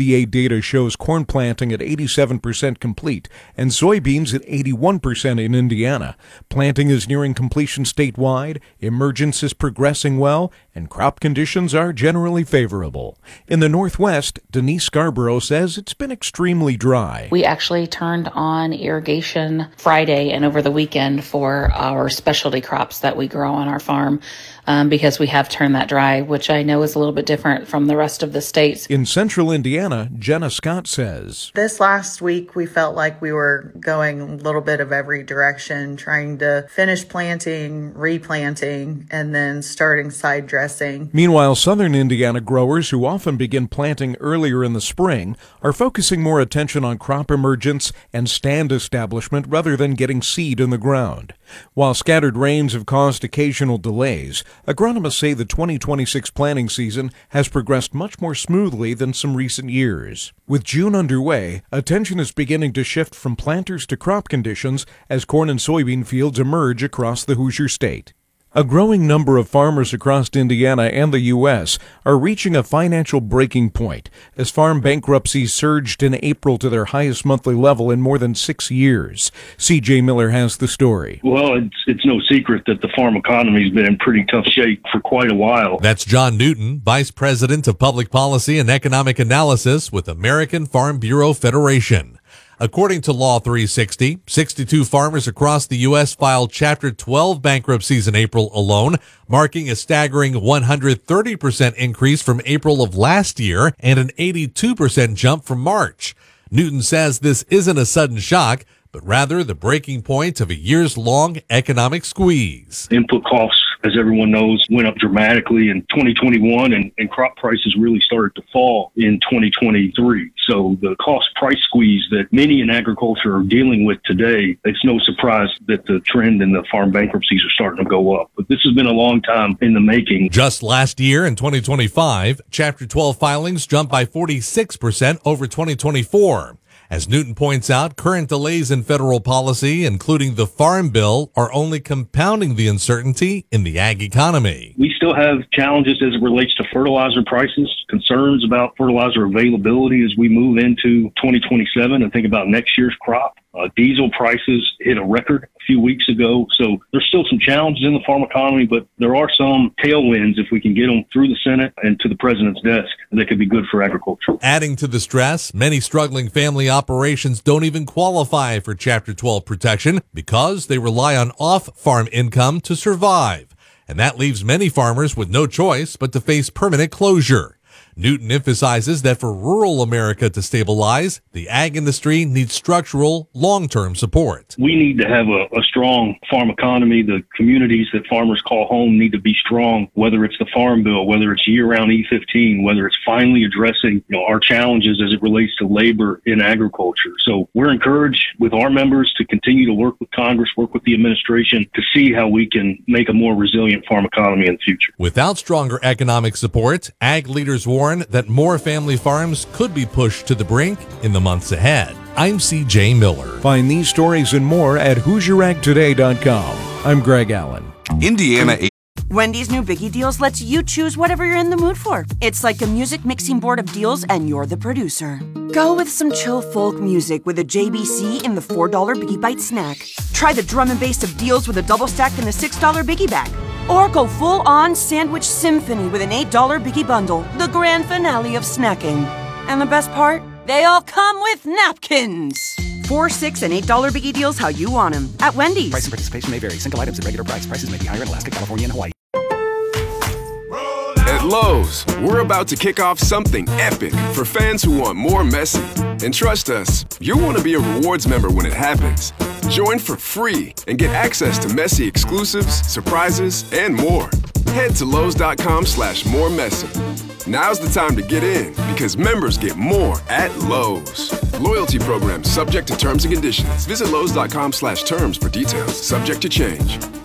USDA data shows corn planting at 87% complete and soybeans at 81% in Indiana. Planting is nearing completion statewide, emergence is progressing well, and crop conditions are generally favorable. In the Northwest, Denise Scarborough says it's been extremely dry. We actually turned on irrigation Friday and over the weekend for our specialty crops that we grow on our farm because we have turned that dry, which I know is a little bit different from the rest of the states. In central Indiana, Jenna Scott says, this last week we felt like we were going a little bit of every direction, trying to finish planting, replanting, and then starting side dressing. Meanwhile, southern Indiana growers who often begin planting earlier in the spring are focusing more attention on crop emergence and stand establishment rather than getting seed in the ground. While scattered rains have caused occasional delays, agronomists say the 2026 planting season has progressed much more smoothly than some recent years. With June underway, attention is beginning to shift from planters to crop conditions as corn and soybean fields emerge across the Hoosier State. A growing number of farmers across Indiana and the U.S. are reaching a financial breaking point as farm bankruptcies surged in April to their highest monthly level in more than 6 years. C.J. Miller has the story. Well, it's no secret that the farm economy has been in pretty tough shape for quite a while. That's John Newton, Vice President of Public Policy and Economic Analysis with American Farm Bureau Federation. According to Law 360, 62 farmers across the U.S. filed Chapter 12 bankruptcies in April alone, marking a staggering 130% increase from April of last year and an 82% jump from March. Newton says this isn't a sudden shock, but rather the breaking point of a years-long economic squeeze. Input costs, as everyone knows, went up dramatically in 2021, and crop prices really started to fall in 2023. So the cost-price squeeze that many in agriculture are dealing with today, it's no surprise that the trend in the farm bankruptcies are starting to go up. But this has been a long time in the making. Just last year, in 2025, Chapter 12 filings jumped by 46% over 2024. As Newton points out, current delays in federal policy, including the Farm Bill, are only compounding the uncertainty in the ag economy. We still have challenges as it relates to fertilizer prices, concerns about fertilizer availability as we move into 2027 and think about next year's crop. Diesel prices hit a record a few weeks ago. So there's still some challenges in the farm economy, but there are some tailwinds if we can get them through the Senate and to the president's desk that could be good for agriculture. Adding to the stress, many struggling family operations don't even qualify for Chapter 12 protection because they rely on off-farm income to survive. And that leaves many farmers with no choice but to face permanent closure. Newton emphasizes that for rural America to stabilize, the ag industry needs structural, long-term support. We need to have a strong farm economy. The communities that farmers call home need to be strong, whether it's the Farm Bill, whether it's year-round E15, whether it's finally addressing our challenges as it relates to labor in agriculture. So we're encouraged with our members to continue to work with Congress, work with the administration to see how we can make a more resilient farm economy in the future. Without stronger economic support, ag leaders warn that more family farms could be pushed to the brink in the months ahead. I'm C.J. Miller. Find these stories and more at HoosierAgToday.com. I'm Greg Allen. Indiana. Wendy's new Biggie Deals lets you choose whatever you're in the mood for. It's like a music mixing board of deals, and you're the producer. Go with some chill folk music with a JBC in the $4 Biggie Bite snack. Try the drum and bass of deals with a double stack in the $6 Biggie Bag. Or go full-on sandwich symphony with an $8 Biggie Bundle, the grand finale of snacking. And the best part? They all come with napkins. $4, $6, and $8 Biggie Deals how you want them at Wendy's. Price and participation may vary. Single items at regular price. Prices may be higher in Alaska, California, and Hawaii. At Lowe's, we're about to kick off something epic for fans who want more Messi. And trust us, you'll want to be a rewards member when it happens. Join for free and get access to Messi exclusives, surprises, and more. Head to Lowe's.com/moremessy. Now's the time to get in because members get more at Lowe's. Loyalty program subject to terms and conditions. Visit Lowe's.com/terms for details. Subject to change.